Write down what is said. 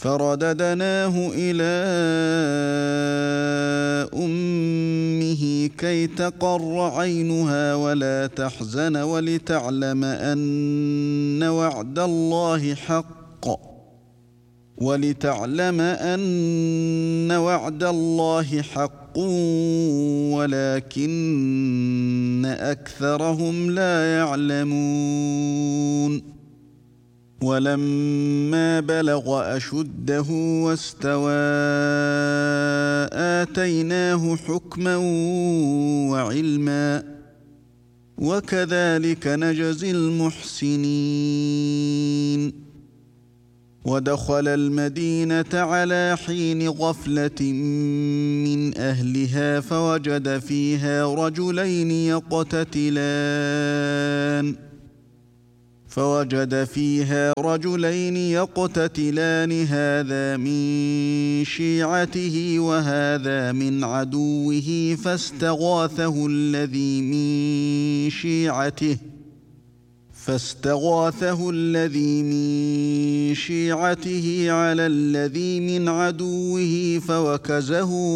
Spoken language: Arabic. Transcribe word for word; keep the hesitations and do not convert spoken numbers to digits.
فرددناه إلى أمه كي تقر عينها ولا تحزن ولتعلم أن وعد الله حق ولتعلم أن وعد الله حق ولكن أكثرهم لا يعلمون. ولما بلغ أشده واستوى آتيناه حكما وعلما وكذلك نجزي المحسنين. ودخل المدينة على حين غفلة من أهلها فوجد فيها رجلين يقتتلان فوجد فيها رجلين يقتتلان هذا من شيعته وهذا من عدوه فاستغاثه الذي من شيعته فاستغاثه الذي من شيعته على الذي من عدوه فوكزه